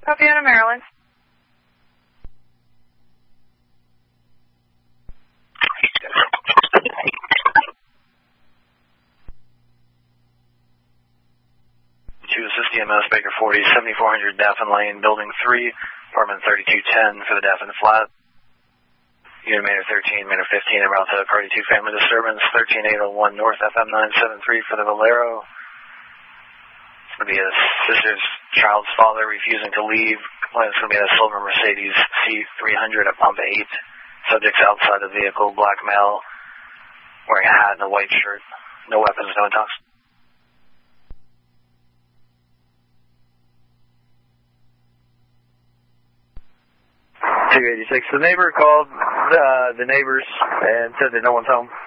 Copiana, Maryland. Assist EMS, Baker 40, 7400 Daffin Lane, Building 3, Apartment 3210 for the Daffin Flat. Unit Maynard 13, Maynard 15, en route to Party 2 Family Disturbance, 13801 North, FM 973 for the Valero. It's going to be a sister's child's father refusing to leave. Complaint is going to be a silver Mercedes C300 at Pump 8. Subjects outside the vehicle, black male, wearing a hat and a white shirt. No weapons, no intoxication. 286. The neighbor called the neighbors and said that no one's home.